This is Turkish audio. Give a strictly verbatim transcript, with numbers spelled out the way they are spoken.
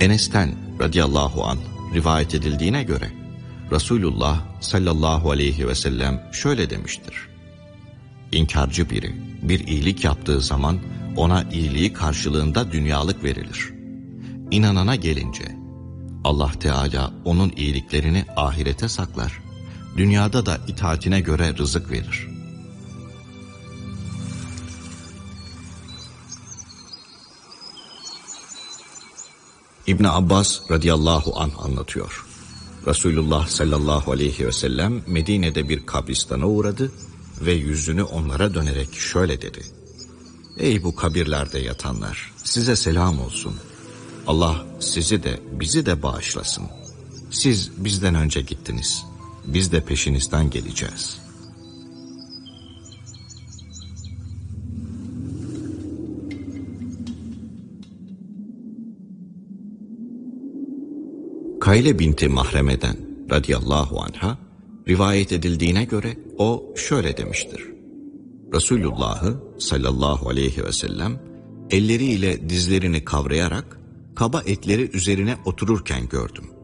Enes'ten radıyallahu anh rivayet edildiğine göre Resulullah sallallahu aleyhi ve sellem şöyle demiştir: İnkarcı biri bir iyilik yaptığı zaman ona iyiliği karşılığında dünyalık verilir. İnanana gelince Allah Teala onun iyiliklerini ahirete saklar. Dünyada da itaatine göre rızık verir. İbn Abbas radıyallahu anh anlatıyor. Resulullah sallallahu aleyhi ve sellem Medine'de bir kabristana uğradı ve yüzünü onlara dönerek şöyle dedi: Ey bu kabirlerde yatanlar, size selam olsun. Allah sizi de bizi de bağışlasın. Siz bizden önce gittiniz. Biz de peşinizden geleceğiz. Kayle binti Mahreme'den radıyallahu anha rivayet edildiğine göre o şöyle demiştir: Resulullah'ı sallallahu aleyhi ve sellem elleriyle dizlerini kavrayarak kaba etleri üzerine otururken gördüm.